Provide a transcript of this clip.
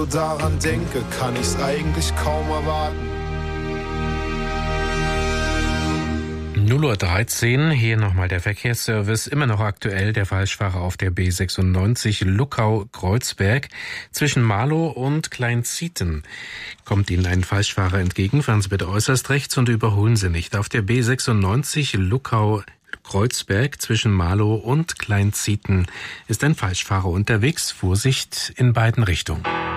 Daran denke, kann ich's eigentlich kaum erwarten. 0:13 Uhr, hier nochmal der Verkehrsservice, immer noch aktuell der Falschfahrer auf der B96 Luckau-Kreuzberg zwischen Marlow und Kleinzieten. Kommt Ihnen ein Falschfahrer entgegen, fahren Sie bitte äußerst rechts und überholen Sie nicht. Auf der B96 Luckau-Kreuzberg zwischen Marlow und Kleinzieten ist ein Falschfahrer unterwegs, Vorsicht in beiden Richtungen.